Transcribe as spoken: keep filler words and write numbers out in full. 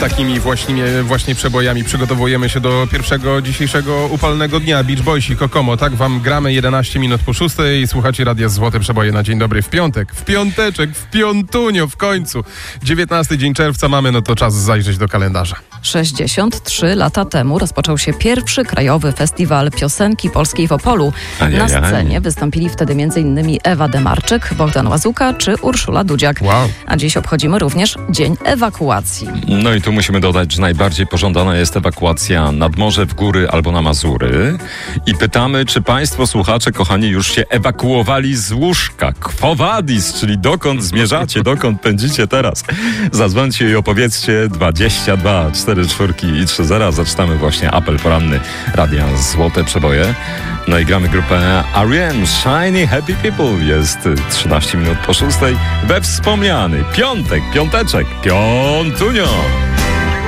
takimi właśnie, właśnie przebojami przygotowujemy się do pierwszego dzisiejszego upalnego dnia. Beach Boysi, Kokomo, tak wam gramy jedenaście minut po szóstej i słuchacie Radia Złote Przeboje na dzień dobry w piątek, w piąteczek, w piątunio w końcu. dziewiętnasty dzień czerwca mamy, no to czas zajrzeć do kalendarza. sześćdziesiąt trzy lata temu rozpoczął się pierwszy krajowy festiwal piosenki polskiej w Opolu. Ajajaj. Na scenie wystąpili wtedy m.in. Ewa Demarczyk, Bogdan Łazuka czy Urszula Dudziak. Wow. A dziś obchodzimy również Dzień Ewakuacji. No i tu musimy dodać, że najbardziej pożądana jest ewakuacja nad morze, w góry albo na Mazury. I pytamy, czy państwo słuchacze, kochani, już się ewakuowali z łóżka? Quo vadis, czyli dokąd zmierzacie, dokąd pędzicie teraz? Zadzwońcie i opowiedzcie. Dwadzieścia dwa cztery czwórki i trzy zera. Zaczynamy właśnie apel poranny Radia Złote Przeboje. No i gramy grupę R E M, Shiny Happy People. Jest trzynaście minut po szóstej we wspomniany piątek, piąteczek, piątunio.